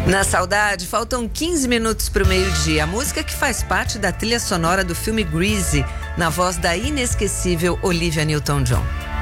Na Saudade, faltam 15 minutos para o meio-dia. A música que faz parte da trilha sonora do filme Grease, na voz da inesquecível Olivia Newton-John.